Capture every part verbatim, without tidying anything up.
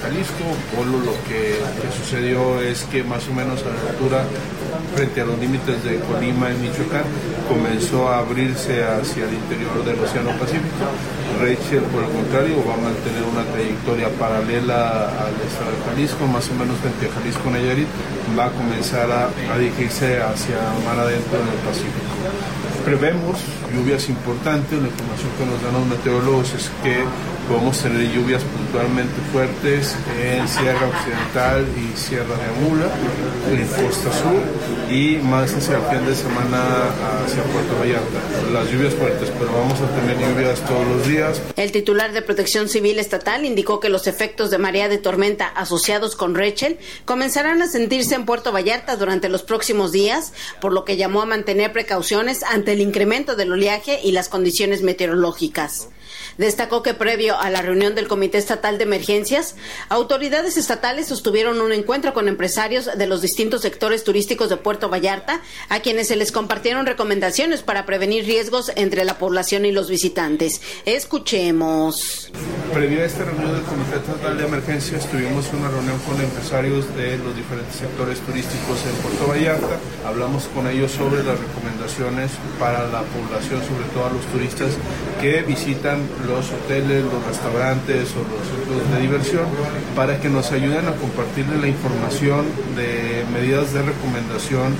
Jalisco. Polo, lo que, que sucedió es que más o menos a la altura, frente a los límites de Colima y Michoacán, comenzó a abrirse hacia el interior del Océano Pacífico. Rachel, por el contrario, va a mantener una trayectoria paralela al estado de Jalisco, más o menos frente a Jalisco Nayarit, va a comenzar a, a dirigirse hacia mar adentro en el Pacífico. Prevemos lluvias importantes. La información que nos dan los meteorólogos es que podemos tener lluvias puntualmente fuertes en Sierra Occidental y Sierra de Amula, en Costa Sur y más hacia el fin de semana hacia Puerto Vallarta. Las lluvias fuertes, pero vamos a tener lluvias todos los días. El titular de Protección Civil Estatal indicó que los efectos de marea de tormenta asociados con Rachel comenzarán a sentirse en Puerto Vallarta durante los próximos días, por lo que llamó a mantener precauciones ante el incremento del oleaje y las condiciones meteorológicas. Destacó que previo a la reunión del Comité Estatal de Emergencias, autoridades estatales sostuvieron un encuentro con empresarios de los distintos sectores turísticos de Puerto Vallarta, a quienes se les compartieron recomendaciones para prevenir riesgos entre la población y los visitantes. Escuchemos. Previo a esta reunión del Comité Estatal de Emergencias, tuvimos una reunión con empresarios de los diferentes sectores turísticos en Puerto Vallarta. Hablamos con ellos sobre las recomendaciones para la población, sobre todo a los turistas que visitan los hoteles, los restaurantes o los centros de diversión, para que nos ayuden a compartirle la información de medidas de recomendación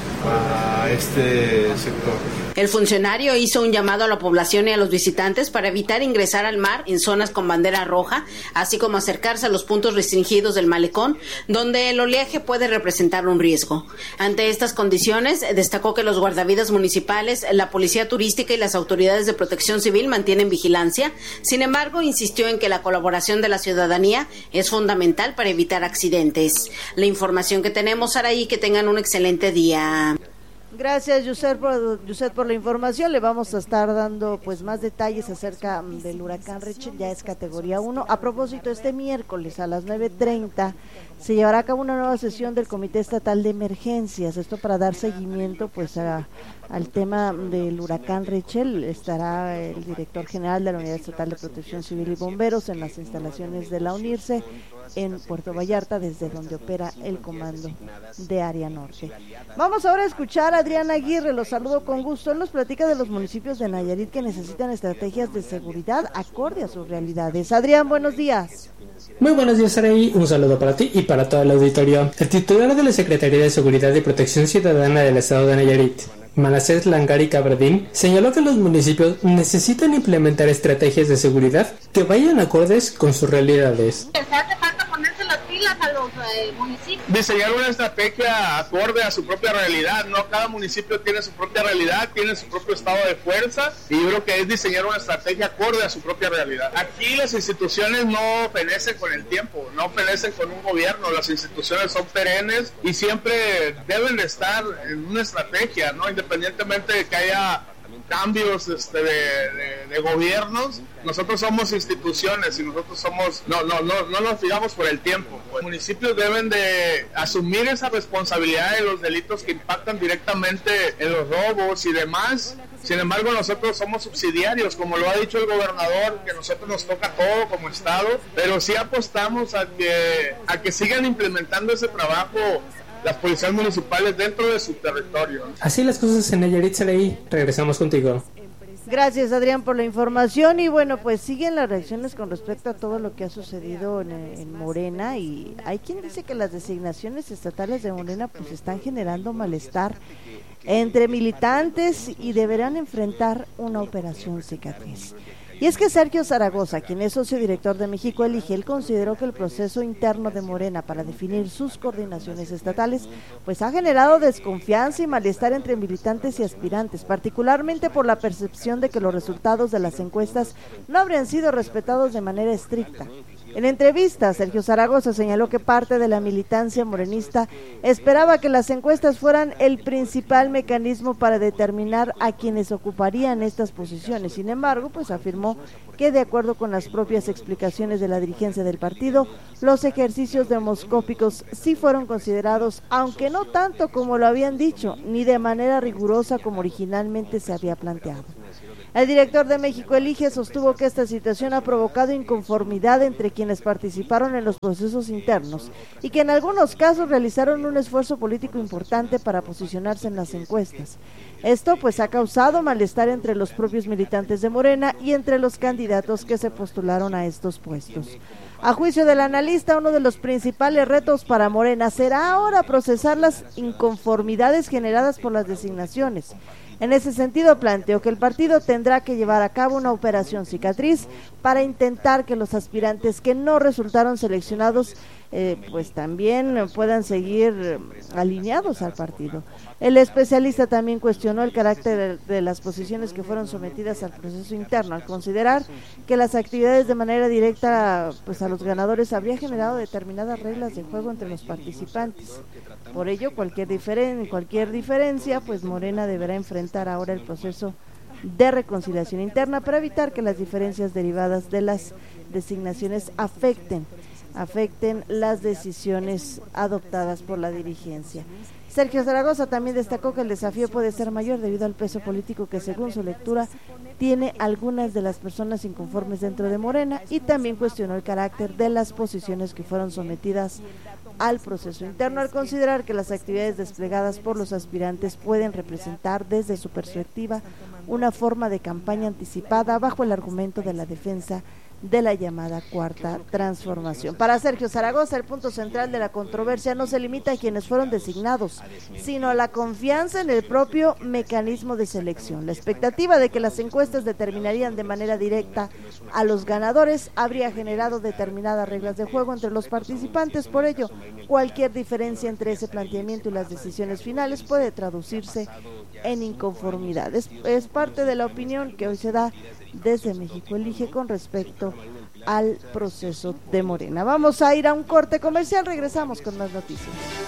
a este sector. El funcionario hizo un llamado a la población y a los visitantes para evitar ingresar al mar en zonas con bandera roja, así como acercarse a los puntos restringidos del malecón, donde el oleaje puede representar un riesgo. Ante estas condiciones, destacó que los guardavidas municipales, la policía turística y las autoridades de protección civil mantienen vigilancia. Sin embargo, insistió en que la colaboración de la ciudadanía es fundamental para evitar accidentes. La información que tenemos, Saraí, que tengan un excelente día. Gracias, Yuset, por, Yuset, por la información. Le vamos a estar dando pues más detalles acerca del huracán Rachel, ya es categoría uno. A propósito, este miércoles a las nueve treinta se llevará a cabo una nueva sesión del Comité Estatal de Emergencias, esto para dar seguimiento pues a, al tema del huracán Rachel. Estará el director general de la Unidad Estatal de Protección Civil y Bomberos en las instalaciones de la UNIRCE en Puerto Vallarta, desde donde opera el comando de área norte. Vamos ahora a escuchar a Adrián Aguirre, los saludo con gusto. Él nos platica de los municipios de Nayarit que necesitan estrategias de seguridad acorde a sus realidades. Adrián, buenos días. Muy buenos días, Saraí. Un saludo para ti y para todo el auditorio. El titular de la Secretaría de Seguridad y Protección Ciudadana del Estado de Nayarit, Manasés Langari Cabardín, señaló que los municipios necesitan implementar estrategias de seguridad que vayan acordes con sus realidades. Hace falta ponerse las pilas a los eh, municipios. Diseñar una estrategia acorde a su propia realidad, ¿no? Cada municipio tiene su propia realidad, tiene su propio estado de fuerza, y yo creo que es diseñar una estrategia acorde a su propia realidad. Aquí las instituciones no fenecen con el tiempo, no fenecen con un gobierno, las instituciones son perennes y siempre deben de estar en una estrategia, ¿no? Independientemente de que haya cambios este, de, de, de gobiernos, nosotros somos instituciones y nosotros somos, no, no, no, no nos fijamos por el tiempo. Los municipios deben de asumir esa responsabilidad de los delitos que impactan directamente en los robos y demás. Sin embargo, nosotros somos subsidiarios, como lo ha dicho el gobernador, que a nosotros nos toca todo como Estado, pero sí apostamos a que, a que sigan implementando ese trabajo las policías municipales dentro de su territorio. Así las cosas en Nayarit, Saraí. Regresamos contigo. Gracias, Adrián, por la información. Y bueno, pues siguen las reacciones con respecto a todo lo que ha sucedido en, en Morena, y hay quien dice que las designaciones estatales de Morena pues están generando malestar entre militantes y deberán enfrentar una operación cicatriz. Y es que Sergio Zaragoza, quien es socio director de México Elige, él consideró que el proceso interno de Morena para definir sus coordinaciones estatales pues ha generado desconfianza y malestar entre militantes y aspirantes, particularmente por la percepción de que los resultados de las encuestas no habrían sido respetados de manera estricta. En entrevista, Sergio Zaragoza señaló que parte de la militancia morenista esperaba que las encuestas fueran el principal mecanismo para determinar a quienes ocuparían estas posiciones. Sin embargo, pues afirmó que de acuerdo con las propias explicaciones de la dirigencia del partido, los ejercicios demoscópicos sí fueron considerados, aunque no tanto como lo habían dicho, ni de manera rigurosa como originalmente se había planteado. El director de México Elige sostuvo que esta situación ha provocado inconformidad entre quienes participaron en los procesos internos y que en algunos casos realizaron un esfuerzo político importante para posicionarse en las encuestas. Esto pues ha causado malestar entre los propios militantes de Morena y entre los candidatos que se postularon a estos puestos. A juicio del analista, uno de los principales retos para Morena será ahora procesar las inconformidades generadas por las designaciones. En ese sentido, planteó que el partido tendrá que llevar a cabo una operación cicatriz para intentar que los aspirantes que no resultaron seleccionados eh, pues también puedan seguir alineados al partido. El especialista también cuestionó el carácter de, de las posiciones que fueron sometidas al proceso interno, al considerar que las actividades de manera directa pues a los ganadores habría generado determinadas reglas de juego entre los participantes. Por ello, cualquier diferen, cualquier diferencia, pues Morena deberá enfrentar ahora el proceso de reconciliación interna para evitar que las diferencias derivadas de las designaciones afecten, afecten las decisiones adoptadas por la dirigencia. Sergio Zaragoza también destacó que el desafío puede ser mayor debido al peso político que, según su lectura, tiene algunas de las personas inconformes dentro de Morena, y también cuestionó el carácter de las posiciones que fueron sometidas al proceso interno, al considerar que las actividades desplegadas por los aspirantes pueden representar desde su perspectiva una forma de campaña anticipada bajo el argumento de la defensa de la llamada cuarta transformación. Para Sergio Zaragoza, el punto central de la controversia no se limita a quienes fueron designados, sino a la confianza en el propio mecanismo de selección. La expectativa de que las encuestas determinarían de manera directa a los ganadores habría generado determinadas reglas de juego entre los participantes. Por ello, cualquier diferencia entre ese planteamiento y las decisiones finales puede traducirse en inconformidad. Es, es parte de la opinión que hoy se da desde México Elige con respecto al proceso de Morena. Vamos a ir a un corte comercial, regresamos con más noticias.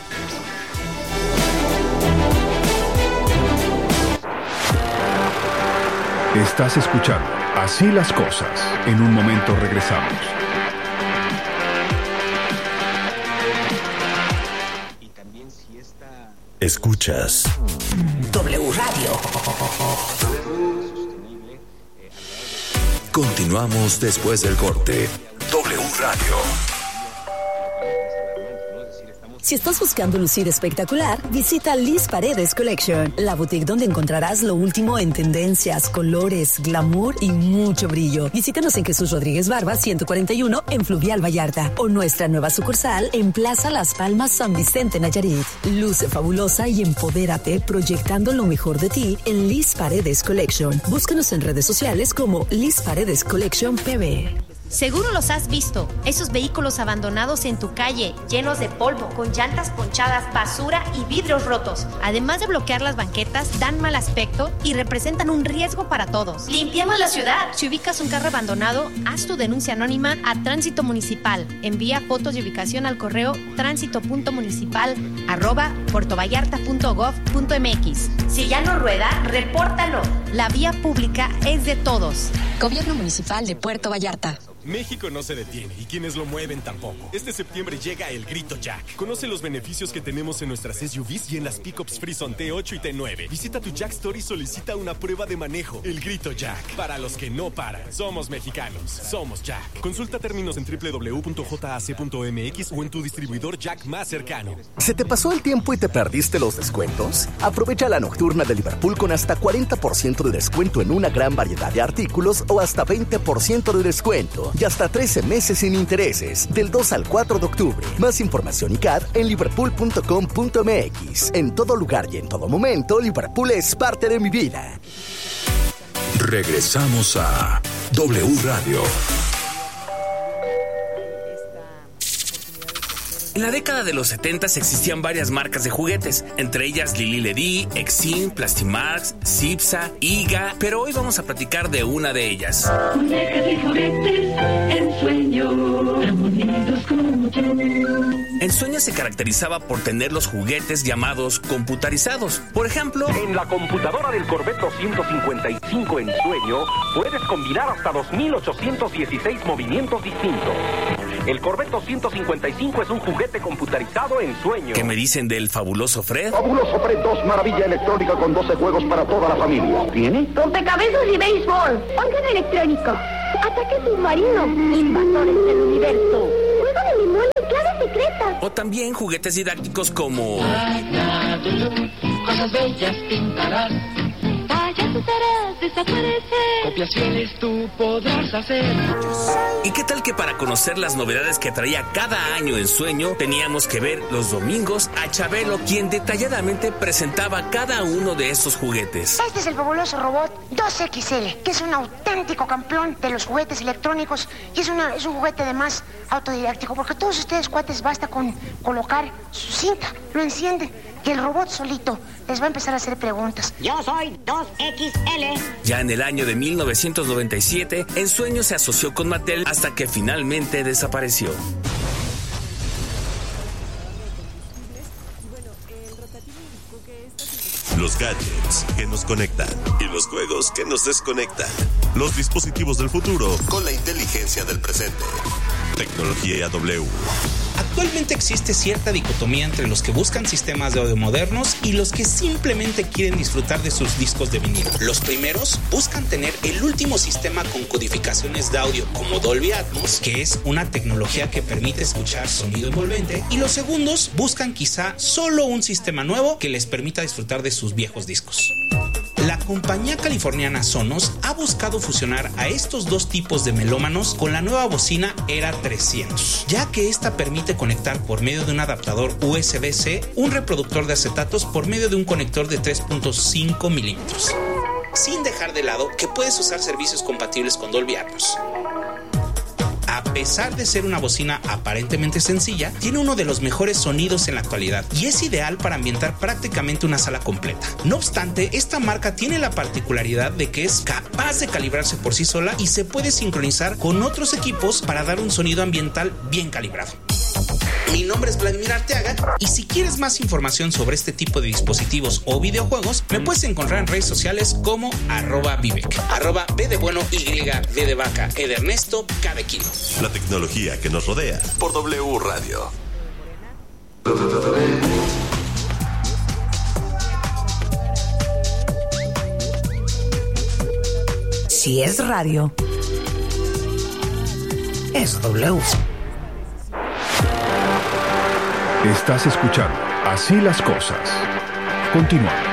Estás escuchando Así las Cosas. En un momento regresamos. Escuchas W Radio. Continuamos después del corte. W Radio. Si estás buscando lucir espectacular, visita Liz Paredes Collection, la boutique donde encontrarás lo último en tendencias, colores, glamour y mucho brillo. Visítanos en Jesús Rodríguez Barba ciento cuarenta y uno en Fluvial Vallarta o nuestra nueva sucursal en Plaza Las Palmas San Vicente Nayarit. Luce fabulosa y empodérate proyectando lo mejor de ti en Liz Paredes Collection. Búscanos en redes sociales como Liz Paredes Collection P B. Seguro los has visto, esos vehículos abandonados en tu calle, llenos de polvo, con llantas ponchadas, basura y vidrios rotos. Además de bloquear las banquetas, dan mal aspecto y representan un riesgo para todos. ¡Limpiemos la ciudad! Si ubicas un carro abandonado, haz tu denuncia anónima a Tránsito Municipal. Envía fotos de ubicación al correo tránsito punto municipal arroba puertovallarta punto gov punto mx. Si ya no rueda, repórtalo. La vía pública es de todos. Gobierno Municipal de Puerto Vallarta. México no se detiene y quienes lo mueven tampoco. Este septiembre llega el Grito Jack. Conoce los beneficios que tenemos en nuestras S U Vs y en las pickups Frison T ocho y T nueve. Visita tu Jack Store y solicita una prueba de manejo. El Grito Jack. Para los que no paran. Somos mexicanos. Somos Jack. Consulta términos en doble u doble u doble u punto j a c punto m x o en tu distribuidor Jack más cercano. ¿Se te pasó el tiempo y te perdiste los descuentos? Aprovecha la nocturna de Liverpool con hasta cuarenta por ciento de descuento en una gran variedad de artículos o hasta veinte por ciento de descuento y hasta trece meses sin intereses, del dos al cuatro de octubre. Más información y C A D en liverpool punto com punto m x. En todo lugar y en todo momento, Liverpool es parte de mi vida. Regresamos a W Radio. En la década de los setentas existían varias marcas de juguetes, entre ellas Lili Ledy, Exim, Plastimax, Cipsa, Iga, pero hoy vamos a platicar de una de ellas. Muñecas y juguetes, Ensueño, tan bonitos como yo. Ensueño se caracterizaba por tener los juguetes llamados computarizados. Por ejemplo, en la computadora del Corvette doscientos cincuenta y cinco Ensueño puedes combinar hasta dos mil ochocientos dieciséis movimientos distintos. El Corvetto ciento cincuenta y cinco es un juguete computarizado en sueño. ¿Qué me dicen del fabuloso Fred? Fabuloso Fred dos, maravilla electrónica con doce juegos para toda la familia. ¿Tiene? Rompecabezas y béisbol. Órgano electrónico. Ataque submarino. Invasores del universo. Juego de memoria y claves secretas. O también juguetes didácticos como... Cosas bellas pintarás. Payasos harás desaparecer. Copiaciones tú podrás hacer. ¿Y qué tal que para conocer las novedades que traía cada año en Sueño, teníamos que ver los domingos a Chabelo, quien detalladamente presentaba cada uno de estos juguetes? Este es el fabuloso robot dos equis ele, que es un auténtico campeón de los juguetes electrónicos y es, una, es un juguete además autodidáctico, porque todos ustedes, cuates, basta con colocar su cinta, lo encienden y el robot solito les va a empezar a hacer preguntas. Yo soy dos equis ele. Ya en el año de mil novecientos noventa y siete, En Sueño se asoció con Mattel hasta que finalmente desapareció. Los gadgets que nos conectan y los juegos que nos desconectan. Los dispositivos del futuro con la inteligencia del presente. Tecnología W. Actualmente existe cierta dicotomía entre los que buscan sistemas de audio modernos y los que simplemente quieren disfrutar de sus discos de vinilo. Los primeros buscan tener el último sistema con codificaciones de audio como Dolby Atmos, que es una tecnología que permite escuchar sonido envolvente, y los segundos buscan quizá solo un sistema nuevo que les permita disfrutar de sus viejos discos. La compañía californiana Sonos ha buscado fusionar a estos dos tipos de melómanos con la nueva bocina Era trescientos, ya que esta permite conectar por medio de un adaptador U S B C un reproductor de acetatos por medio de un conector de tres punto cinco milímetros, sin dejar de lado que puedes usar servicios compatibles con Dolby Atmos. A pesar de ser una bocina aparentemente sencilla, tiene uno de los mejores sonidos en la actualidad y es ideal para ambientar prácticamente una sala completa. No obstante, esta marca tiene la particularidad de que es capaz de calibrarse por sí sola y se puede sincronizar con otros equipos para dar un sonido ambiental bien calibrado. Mi nombre es Vladimir Arteaga y si quieres más información sobre este tipo de dispositivos o videojuegos, me puedes encontrar en redes sociales como arroba Vivek, arroba B de bueno, Y, D de vaca, E de Ernesto, K de kilo. La tecnología que nos rodea por W Radio. Si es radio, es W. Estás escuchando Así las Cosas. Continuamos.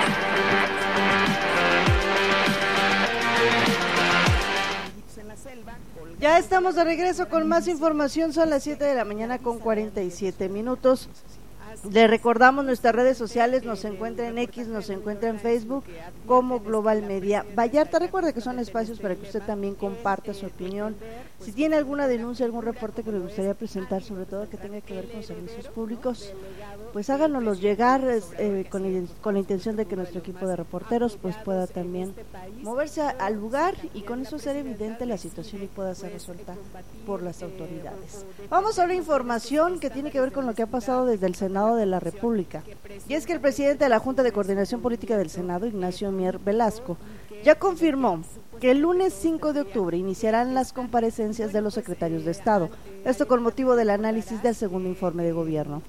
Ya estamos de regreso con más información. Son las siete de la mañana con cuarenta y siete minutos. Le recordamos nuestras redes sociales, nos encuentra en X, nos encuentra en Facebook como Global Media Vallarta. Recuerde que son espacios para que usted también comparta su opinión. Si tiene alguna denuncia, algún reporte que le gustaría presentar, sobre todo que tenga que ver con servicios públicos, pues háganoslos llegar eh, con, con la intención de que nuestro equipo de reporteros pues pueda también moverse a, al lugar y con eso hacer evidente la situación y pueda ser resuelta por las autoridades. Vamos a la información que tiene que ver con lo que ha pasado desde el Senado de la República. Y es que el presidente de la Junta de Coordinación Política del Senado, Ignacio Mier Velasco, ya confirmó que el lunes cinco de octubre iniciarán las comparecencias de los secretarios de Estado, esto con motivo del análisis del segundo informe de gobierno.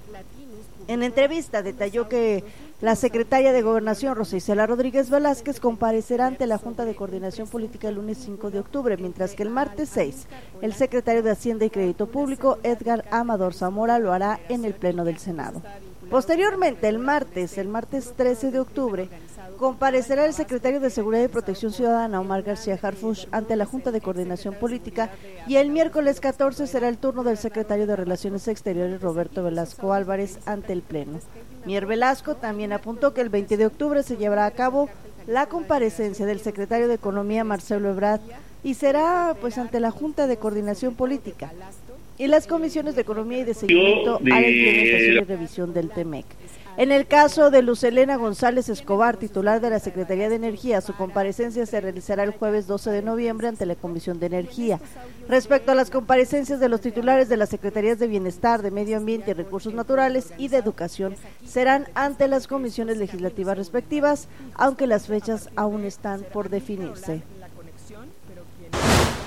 En entrevista detalló que la secretaria de Gobernación, Rosa Isela Rodríguez Velázquez, comparecerá ante la Junta de Coordinación Política el lunes cinco de octubre, mientras que el martes seis, el secretario de Hacienda y Crédito Público, Edgar Amador Zamora, lo hará en el Pleno del Senado. Posteriormente, el martes, el martes trece de octubre, comparecerá el secretario de Seguridad y Protección Ciudadana, Omar García Harfuch, ante la Junta de Coordinación Política, y el miércoles catorce será el turno del secretario de Relaciones Exteriores, Roberto Velasco Álvarez, ante el Pleno. Mier Velasco también apuntó que el veinte de octubre se llevará a cabo la comparecencia del secretario de Economía, Marcelo Ebrard, y será pues ante la Junta de Coordinación Política y las comisiones de Economía y de Seguimiento a la implementación y revisión del T M E C. En el caso de Luz Helena González Escobar, titular de la Secretaría de Energía, su comparecencia se realizará el jueves doce de noviembre ante la Comisión de Energía. Respecto a las comparecencias de los titulares de las Secretarías de Bienestar, de Medio Ambiente y Recursos Naturales y de Educación, serán ante las comisiones legislativas respectivas, aunque las fechas aún están por definirse.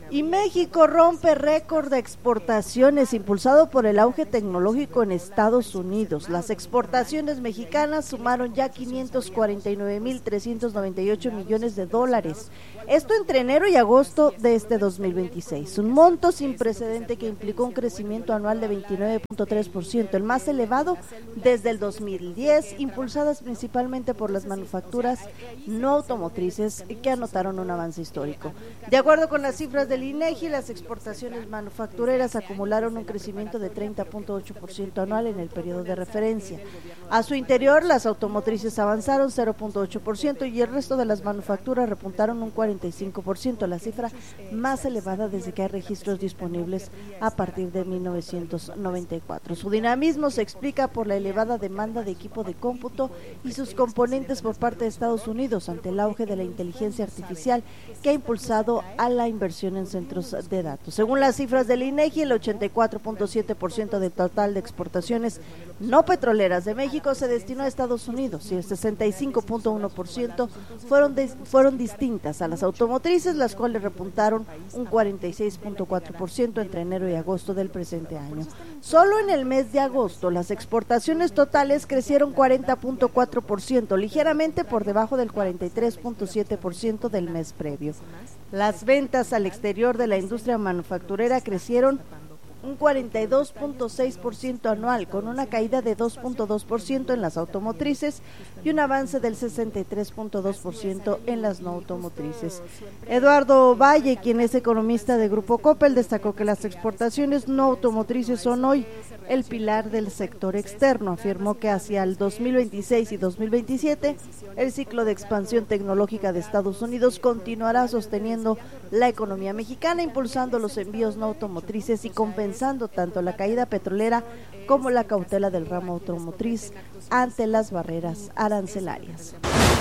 Y México rompe récord de exportaciones impulsado por el auge tecnológico en Estados Unidos. Las exportaciones mexicanas sumaron ya quinientos cuarenta y nueve mil trescientos noventa y ocho millones de dólares. Esto entre enero y agosto de este dos mil veintiséis. Un monto sin precedente que implicó un crecimiento anual de veintinueve punto tres por ciento, el más elevado desde el dos mil diez, impulsadas principalmente por las manufacturas no automotrices que anotaron un avance histórico. De acuerdo con las cifras del INEGI, las exportaciones manufactureras acumularon un crecimiento de treinta punto ocho por ciento anual en el periodo de referencia. A su interior, las automotrices avanzaron cero punto ocho por ciento y el resto de las manufacturas repuntaron un cuarenta y cinco por ciento, la cifra más elevada desde que hay registros disponibles a partir de mil novecientos noventa y cuatro. Su dinamismo se explica por la elevada demanda de equipo de cómputo y sus componentes por parte de Estados Unidos ante el auge de la inteligencia artificial que ha impulsado a la inversión en centros de datos. Según las cifras del INEGI, el ochenta y cuatro punto siete por ciento del total de exportaciones no petroleras de México se destinó a Estados Unidos y el sesenta y cinco punto uno por ciento fueron, de, fueron distintas a las automotrices, las cuales repuntaron un cuarenta y seis punto cuatro por ciento entre enero y agosto del presente año. Solo en el mes de agosto las exportaciones totales crecieron cuarenta punto cuatro por ciento, ligeramente por debajo del cuarenta y tres punto siete por ciento del mes previo. Las ventas al exterior de la industria manufacturera crecieron un cuarenta y dos punto seis por ciento anual, con una caída de dos punto dos por ciento en las automotrices y un avance del sesenta y tres punto dos por ciento en las no automotrices. Eduardo Valle, quien es economista de Grupo Coppel, destacó que las exportaciones no automotrices son hoy el pilar del sector externo. Afirmó que hacia el dos mil veintiséis y dos mil veintisiete el ciclo de expansión tecnológica de Estados Unidos continuará sosteniendo la economía mexicana, impulsando los envíos no automotrices y compensando tanto la caída petrolera como la cautela del ramo automotriz ante las barreras arancelarias.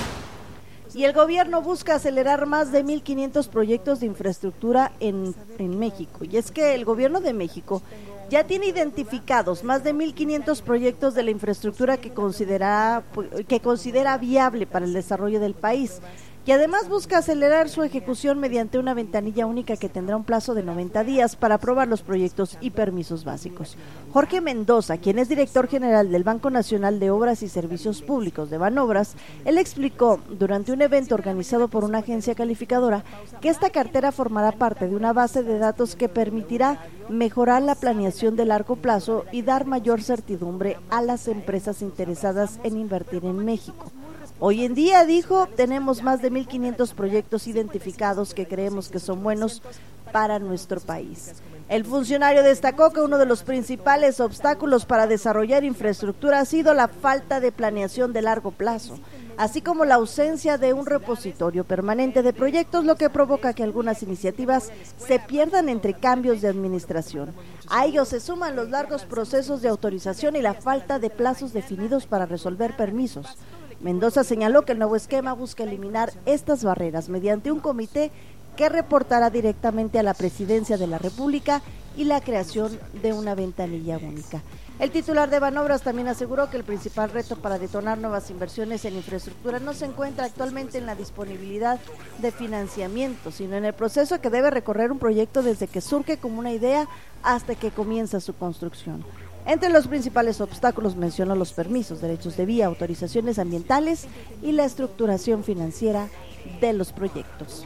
Y el gobierno busca acelerar más de mil quinientos proyectos de infraestructura en, en México. Y es que el gobierno de México ya tiene identificados más de mil quinientos proyectos de la infraestructura que considera, que considera viable para el desarrollo del país. Y además busca acelerar su ejecución mediante una ventanilla única que tendrá un plazo de noventa días para aprobar los proyectos y permisos básicos. Jorge Mendoza, quien es director general del Banco Nacional de Obras y Servicios Públicos de Banobras, él explicó durante un evento organizado por una agencia calificadora que esta cartera formará parte de una base de datos que permitirá mejorar la planeación de largo plazo y dar mayor certidumbre a las empresas interesadas en invertir en México. Hoy en día, dijo, tenemos más de mil quinientos proyectos identificados que creemos que son buenos para nuestro país. El funcionario destacó que uno de los principales obstáculos para desarrollar infraestructura ha sido la falta de planeación de largo plazo, así como la ausencia de un repositorio permanente de proyectos, lo que provoca que algunas iniciativas se pierdan entre cambios de administración. A ello se suman los largos procesos de autorización y la falta de plazos definidos para resolver permisos. Mendoza señaló que el nuevo esquema busca eliminar estas barreras mediante un comité que reportará directamente a la Presidencia de la República y la creación de una ventanilla única. El titular de Banobras también aseguró que el principal reto para detonar nuevas inversiones en infraestructura no se encuentra actualmente en la disponibilidad de financiamiento, sino en el proceso que debe recorrer un proyecto desde que surge como una idea hasta que comienza su construcción. Entre los principales obstáculos mencionó los permisos, derechos de vía, autorizaciones ambientales y la estructuración financiera de los proyectos.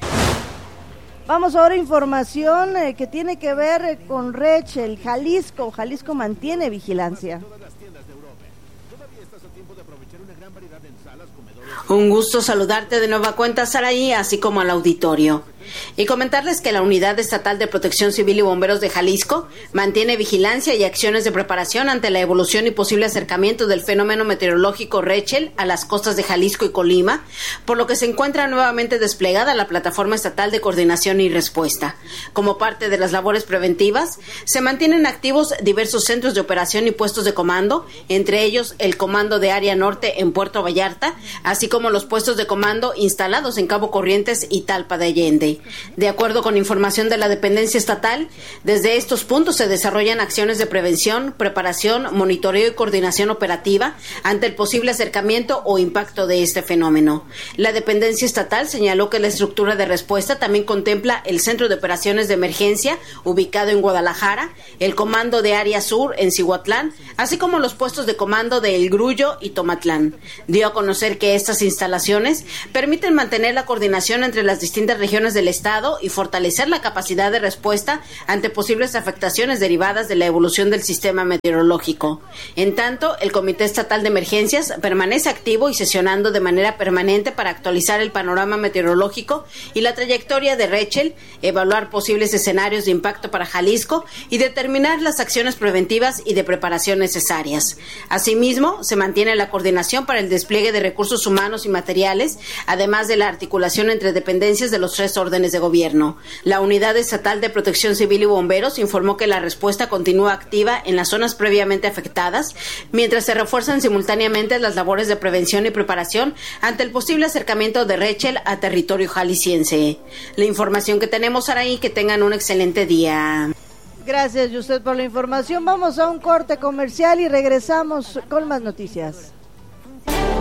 Vamos ahora a información eh, que tiene que ver eh, con Rechel, Jalisco. Jalisco mantiene vigilancia. Un gusto saludarte de nueva cuenta, Saraí, así como al auditorio. Y comentarles que la Unidad Estatal de Protección Civil y Bomberos de Jalisco mantiene vigilancia y acciones de preparación ante la evolución y posible acercamiento del fenómeno meteorológico Rechel a las costas de Jalisco y Colima, por lo que se encuentra nuevamente desplegada la Plataforma Estatal de Coordinación y Respuesta. Como parte de las labores preventivas, se mantienen activos diversos centros de operación y puestos de comando, entre ellos el Comando de Área Norte en Puerto Vallarta, así como los puestos de comando instalados en Cabo Corrientes y Talpa de Allende. Jalisciense. De acuerdo con información de la dependencia estatal, desde estos puntos se desarrollan acciones de prevención, preparación, monitoreo y coordinación operativa ante el posible acercamiento o impacto de este fenómeno. La dependencia estatal señaló que la estructura de respuesta también contempla el Centro de Operaciones de Emergencia, ubicado en Guadalajara, el Comando de Área Sur en Cihuatlán, así como los puestos de comando de El Grullo y Tomatlán. Dio a conocer que estas instalaciones permiten mantener la coordinación entre las distintas regiones del estado y fortalecer la capacidad de respuesta ante posibles afectaciones derivadas de la evolución del sistema meteorológico. En tanto, el Comité Estatal de Emergencias permanece activo y sesionando de manera permanente para actualizar el panorama meteorológico y la trayectoria de Rachel, evaluar posibles escenarios de impacto para Jalisco y determinar las acciones preventivas y de preparación necesarias. Asimismo, se mantiene la coordinación para el despliegue de recursos humanos y materiales, además de la articulación entre dependencias de los tres órdenes de gobierno. La Unidad Estatal de Protección Civil y Bomberos informó que la respuesta continúa activa en las zonas previamente afectadas, mientras se refuerzan simultáneamente las labores de prevención y preparación ante el posible acercamiento de Rachel a territorio jalisciense. La información que tenemos, Araí, que tengan un excelente día. Gracias, Yusef, por la información. Vamos a un corte comercial y regresamos con más noticias.